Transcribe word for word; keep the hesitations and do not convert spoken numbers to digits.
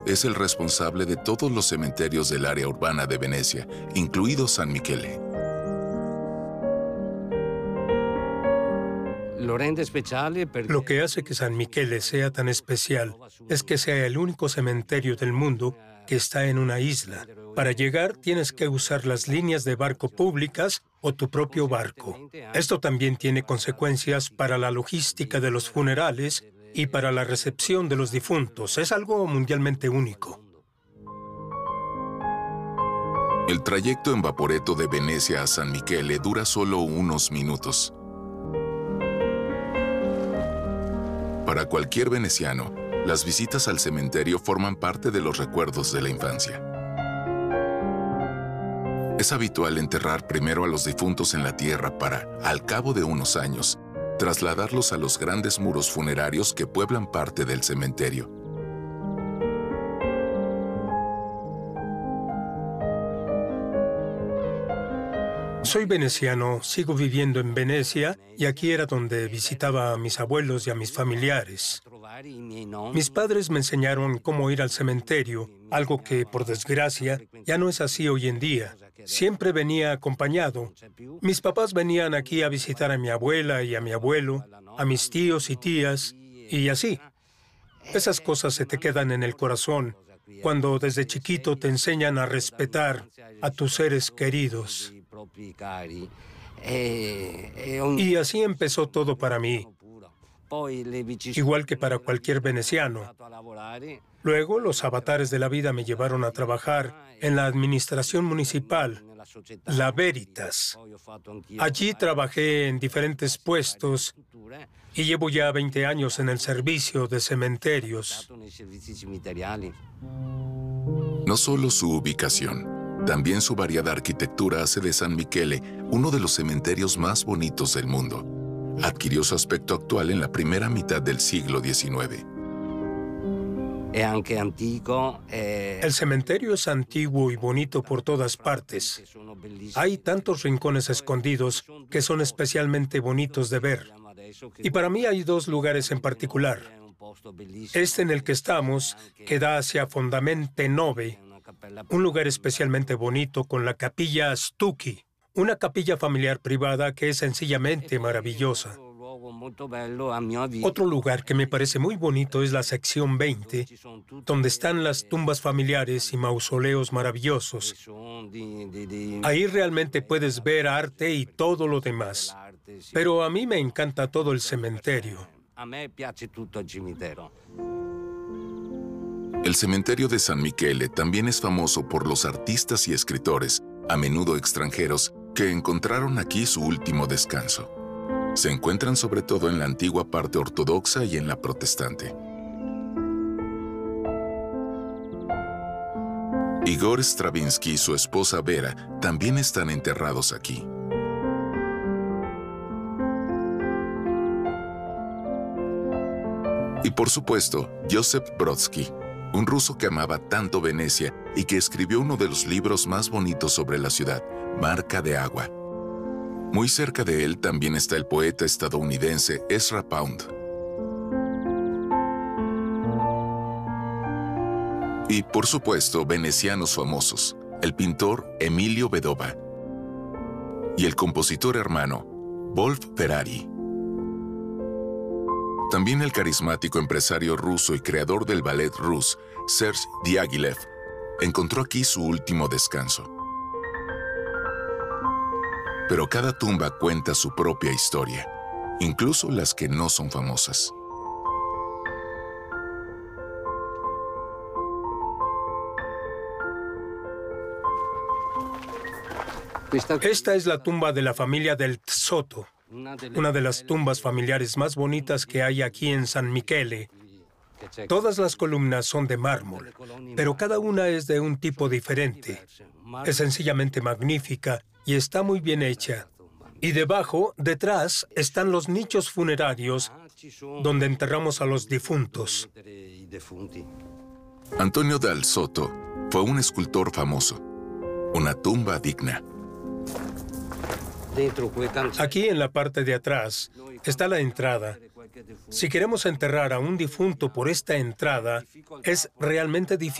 es el responsable de todos los cementerios del área urbana de Venecia, incluido San Michele. Lo que hace que San Michele sea tan especial es que sea el único cementerio del mundo que está en una isla. Para llegar tienes que usar las líneas de barco públicas o tu propio barco. Esto también tiene consecuencias para la logística de los funerales y para la recepción de los difuntos. Es algo mundialmente único. El trayecto en Vaporetto de Venecia a San Michele dura solo unos minutos. Para cualquier veneciano, las visitas al cementerio forman parte de los recuerdos de la infancia. Es habitual enterrar primero a los difuntos en la tierra para, al cabo de unos años, trasladarlos a los grandes muros funerarios que pueblan parte del cementerio. Soy veneciano, sigo viviendo en Venecia y aquí era donde visitaba a mis abuelos y a mis familiares. Mis padres me enseñaron cómo ir al cementerio, algo que, por desgracia, ya no es así hoy en día. Siempre venía acompañado. Mis papás venían aquí a visitar a mi abuela y a mi abuelo, a mis tíos y tías, y así. Esas cosas se te quedan en el corazón cuando desde chiquito te enseñan a respetar a tus seres queridos. Y así empezó todo para mí, igual que para cualquier veneciano. Luego, los avatares de la vida me llevaron a trabajar en la administración municipal, la Veritas. Allí trabajé en diferentes puestos y llevo ya veinte años en el servicio de cementerios. No solo su ubicación, también su variada arquitectura hace de San Michele uno de los cementerios más bonitos del mundo. Adquirió su aspecto actual en la primera mitad del siglo diecinueve. El cementerio es antiguo y bonito por todas partes. Hay tantos rincones escondidos que son especialmente bonitos de ver. Y para mí hay dos lugares en particular. Este en el que estamos, que da hacia Fondamente Nove, un lugar especialmente bonito con la capilla Stucchi, una capilla familiar privada que es sencillamente maravillosa. Otro lugar que me parece muy bonito es la sección veinte, donde están las tumbas familiares y mausoleos maravillosos. Ahí realmente puedes ver arte y todo lo demás. Pero a mí me encanta todo el cementerio. El cementerio de San Michele también es famoso por los artistas y escritores, a menudo extranjeros, que encontraron aquí su último descanso. Se encuentran sobre todo en la antigua parte ortodoxa y en la protestante. Igor Stravinsky y su esposa Vera también están enterrados aquí. Y por supuesto, Joseph Brodsky, un ruso que amaba tanto Venecia y que escribió uno de los libros más bonitos sobre la ciudad, Marca de Agua. Muy cerca de él también está el poeta estadounidense Ezra Pound. Y, por supuesto, venecianos famosos, el pintor Emilio Vedova y el compositor hermano Wolf Ferrari. También el carismático empresario ruso y creador del ballet ruso, Serge Diaghilev, encontró aquí su último descanso. Pero cada tumba cuenta su propia historia, incluso las que no son famosas. Esta es la tumba de la familia del Tzotto, una de las tumbas familiares más bonitas que hay aquí en San Michele. Todas las columnas son de mármol, pero cada una es de un tipo diferente. Es sencillamente magnífica y está muy bien hecha. Y debajo, detrás, están los nichos funerarios donde enterramos a los difuntos. Antonio dal Sotto fue un escultor famoso. Una tumba digna. Aquí en la parte de atrás está la entrada Si queremos enterrar a un difunto por esta entrada, es realmente difícil.